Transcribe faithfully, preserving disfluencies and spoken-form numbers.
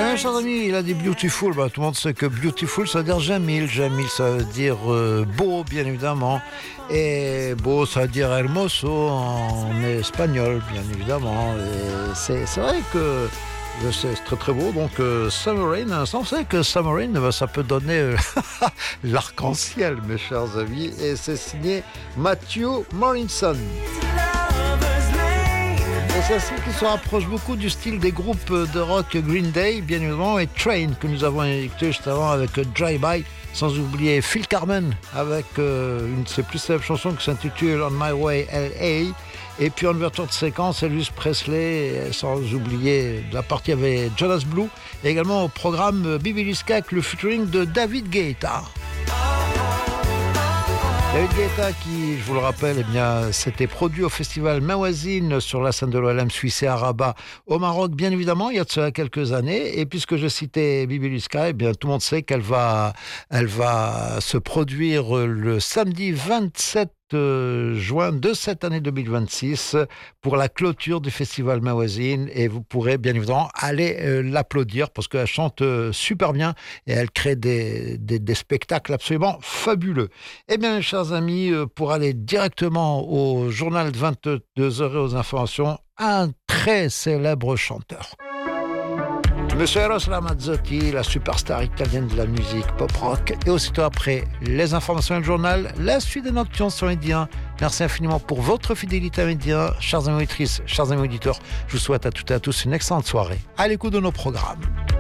Mes chers amis, il a dit beautiful. Bah, tout le monde sait que beautiful, ça veut dire Jamil. Jamil, ça veut dire euh, beau, bien évidemment. Et beau, ça veut dire hermoso en espagnol, bien évidemment. Et c'est, c'est vrai que c'est très très beau. Donc, euh, Summer Rain, on sait que Summer Rain, ça peut donner euh, l'arc-en-ciel, mes chers amis. Et c'est signé Matthew Morrison. Et c'est un style qui se rapproche beaucoup du style des groupes de rock Green Day, bien évidemment, et Train, que nous avons écouté juste avant avec Drive By, sans oublier Phil Carmen, avec euh, une de ses plus célèbres chansons qui s'intitule On My Way L A, et puis en ouverture de séquence, Elvis Presley, sans oublier la partie avec Jonas Blue, et également au programme Bibi Liska avec le featuring de David Guetta. David Guetta qui, je vous le rappelle, eh bien, s'était produit au festival Mawazine sur la scène de l'O L M suisse et à Rabat au Maroc, bien évidemment, il y a de cela quelques années. Et puisque je citais Bibi Liska, eh bien, tout le monde sait qu'elle va, elle va se produire le samedi vingt-sept juin de cette année deux mille vingt-six pour la clôture du festival Mawazine, et vous pourrez bien évidemment aller euh, l'applaudir parce qu'elle chante euh, super bien et elle crée des, des, des spectacles absolument fabuleux. Eh bien, mes chers amis, euh, pour aller directement au journal de vingt-deux heures et aux informations, un très célèbre chanteur. Monsieur Eros Ramazzotti, la superstar italienne de la musique pop-rock. Et aussitôt après les informations et le journal, la suite des Nocturnes sur Média. Merci infiniment pour votre fidélité à Média. Chers amis auditrices, chers amis auditeurs, je vous souhaite à toutes et à tous une excellente soirée à l'écoute de nos programmes.